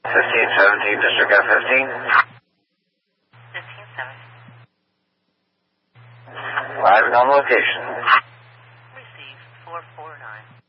1517, District F15. 1517. Arriving on location. Receive 449.